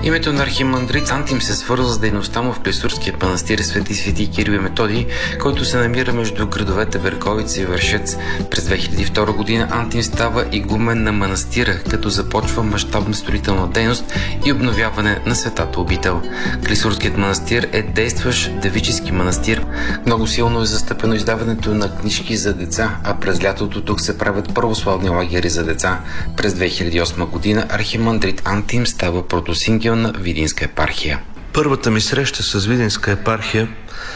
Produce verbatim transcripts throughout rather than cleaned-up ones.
Името на архимандрит Антим се свързва с дейността му в Клисурския манастир Свети Свети Кирил и Методий, който се намира между градовете Берковица и Вършец. През две хиляди и втора година Антим става игумен на манастира, като започва мащабна строителна дейност и обновяване на светата обител. Клисурският манастир е действащ девически манастир. Много силно е застъпено издаването на книжки за деца, а през лятото тук се правят православни лагери за деца. През две хиляди и осма година архимандрит Антим става протосингел на Видинска епархия. Първата ми среща с Видинска епархия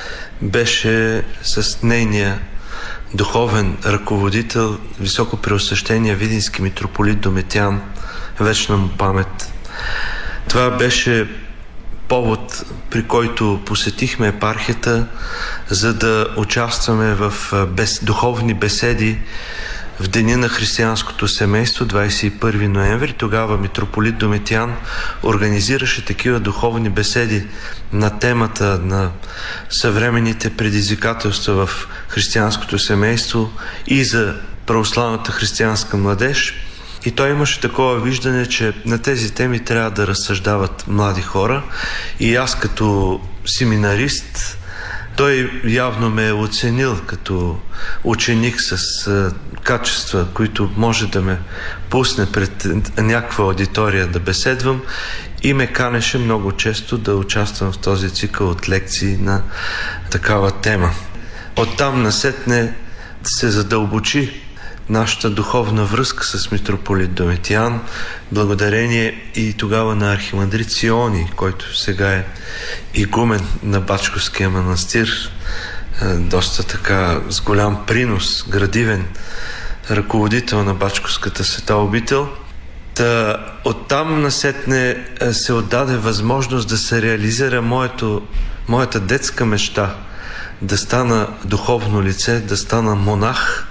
беше с нейния духовен ръководител, високопреосвещения видински митрополит Домитян, вечна му памет. Това беше повод, при който посетихме епархията, за да участваме в бес... духовни беседи в Деня на християнското семейство, двадесет и първи ноември. Тогава митрополит Домитян организираше такива духовни беседи на темата на съвременните предизвикателства в християнското семейство и за православната християнска младеж. И той имаше такова виждане, че на тези теми трябва да разсъждават млади хора. И аз като семинарист, той явно ме е оценил като ученик с а, качества, които може да ме пусне пред някаква аудитория да беседвам, и ме канеше много често да участвам в този цикъл от лекции на такава тема. Оттам насетне се задълбочи нашата духовна връзка с митрополит Домитян, благодарение и тогава на архимандрит Сиони, който сега е игумен на Бачковския манастир, доста така с голям принос, градивен ръководител на Бачковската света обител. Та, оттам насетне се отдаде възможност да се реализира моето, моята детска мечта, да стана духовно лице, да стана монах.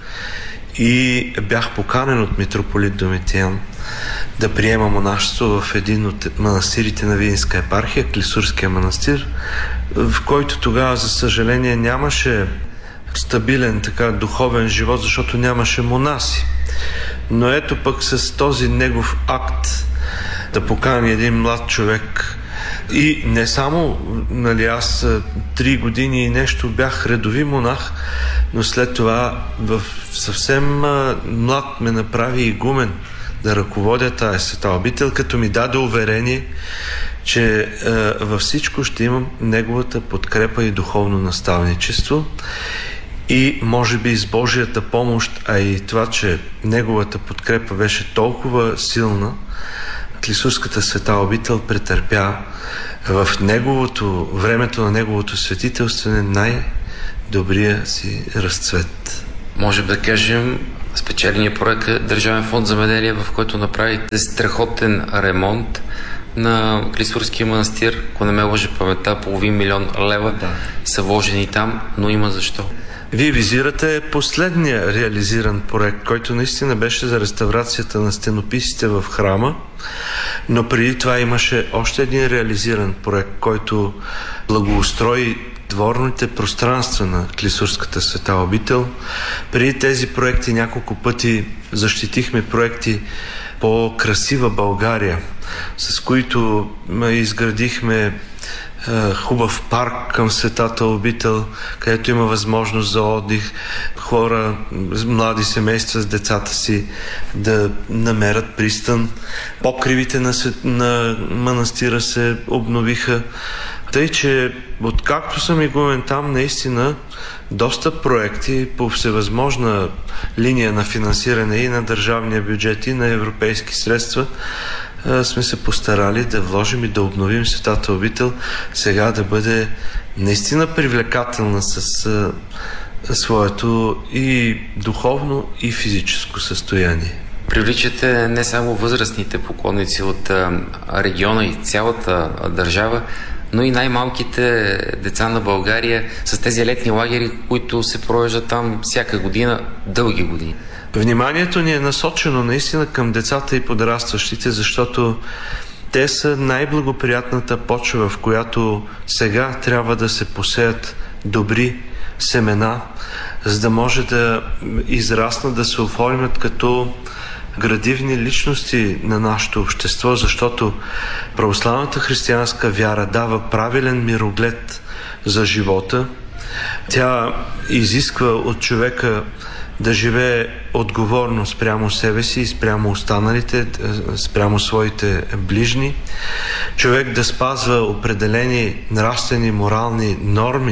И бях поканен от митрополит Домитян да приема монашество в един от манастирите на Видинска епархия, Клисурския манастир, в който тогава, за съжаление, нямаше стабилен така духовен живот, защото нямаше монаси. Но ето пък с този негов акт да покани един млад човек, и не само, нали, аз три години и нещо бях редови монах, но след това в съвсем млад ме направи игумен да ръководя тая света обител, като ми даде уверение, че е, във всичко ще имам неговата подкрепа и духовно наставничество. И може би с Божията помощ, а и това, че неговата подкрепа беше толкова силна, Клисурската света обител претърпя в неговото, времето на неговото светителстване най-добрия си разцвет. Може да кажем, спечеления проект е Държавен фонд земеделие, в който направите страхотен ремонт на Клисурския манастир. Ако не ме лъже паметта, половин милион лева да. са вложени там, но има защо. Вие визирате последния реализиран проект, който наистина беше за реставрацията на стенописите в храма, но преди това имаше още един реализиран проект, който благоустрои дворните пространства на Клисурската света обител. Преди тези проекти няколко пъти защитихме проекти по красива България, с които изградихме хубав парк към светата обител, където има възможност за отдих, хора, млади семейства с децата си да намерят пристан. Покривите на, свет... на манастира се обновиха. Тъй, че откакто съм игумен там, наистина доста проекти по всевъзможна линия на финансиране и на държавния бюджет, и на европейски средства сме се постарали да вложим и да обновим светата обител, сега да бъде наистина привлекателна с а, своето и духовно, и физическо състояние. Привличате не само възрастните поклонници от а, региона и цялата а, държава, но и най-малките деца на България с тези летни лагери, които се провеждат там всяка година, дълги години. Вниманието ни е насочено наистина към децата и подрастващите, защото те са най-благоприятната почва, в която сега трябва да се посеят добри семена, за да може да израснат, да се оформят като градивни личности на нашето общество, защото православната християнска вяра дава правилен мироглед за живота. Тя изисква от човека да живее отговорно спрямо себе си и спрямо останалите, спрямо своите ближни. Човек да спазва определени нравствени, морални норми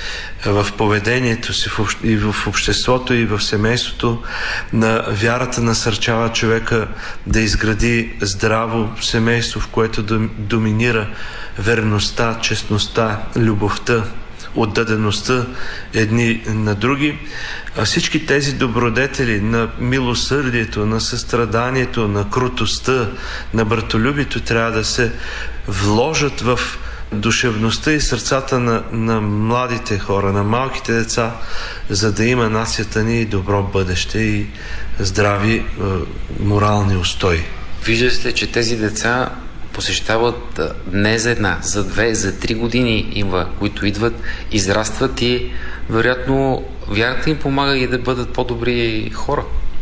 в поведението си и в обществото, и в семейството. На вярата насърчава човека да изгради здраво семейство, в което да доминира верността, честността, любовта, отдадеността едни на други. А всички тези добродетели на милосърдието, на състраданието, на крутостта, на братолюбието трябва да се вложат в душевността и сърцата на, на младите хора, на малките деца, за да има нацията ни добро бъдеще и здрави е, морални устои. Виждате, че тези деца посещават не за една, за две, за три години има, които идват, израстват и вероятно вярата им помага и да бъдат по-добри хора.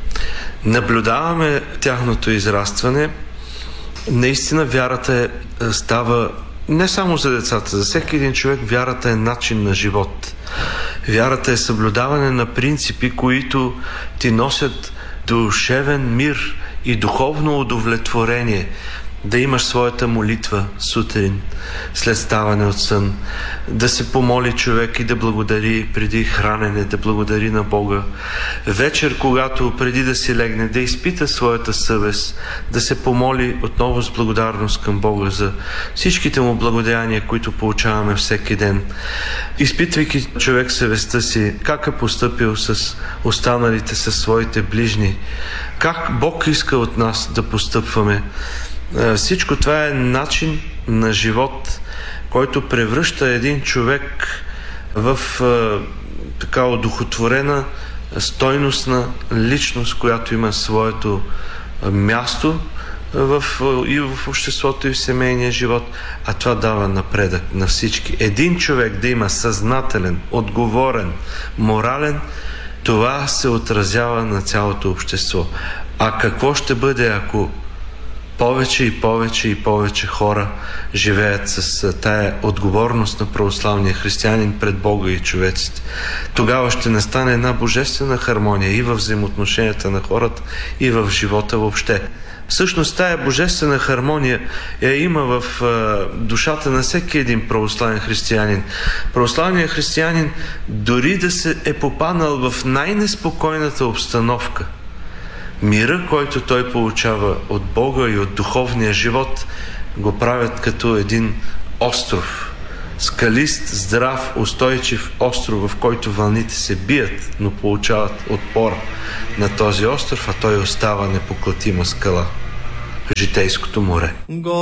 Наблюдаваме тяхното израстване. Наистина вярата е, става не само за децата, за всеки един човек вярата е начин на живот. Вярата е съблюдаване на принципи, които ти носят душевен мир и духовно удовлетворение. Да имаш своята молитва сутрин, след ставане от сън, да се помоли човек и да благодари преди хранене, да благодари на Бога. Вечер, когато преди да си легне, да изпита своята съвест, да се помоли отново с благодарност към Бога за всичките му благодеяния, които получаваме всеки ден. Изпитвайки човек съвестта си, как е постъпил с останалите, със своите ближни, как Бог иска от нас да постъпваме. Всичко това е начин на живот, който превръща един човек в е, така одухотворена, стойностна личност, която има своето място в, и в обществото, и в семейния живот, а това дава напредък на всички. Един човек да има съзнателен, отговорен, морален, това се отразява на цялото общество. А какво ще бъде, ако повече и повече и повече хора живеят с тая отговорност на православния християнин пред Бога и човеците? Тогава ще настане една божествена хармония и в взаимоотношенията на хората, и в живота въобще. Всъщност тая божествена хармония я има в а, душата на всеки един православен християнин. Православният християнин, дори да се е попаднал в най-неспокойната обстановка, мира, който той получава от Бога и от духовния живот, го правят като един остров. Скалист, здрав, устойчив остров, в който вълните се бият, но получават отпор на този остров, а той остава непоклатима скала. Житейското море.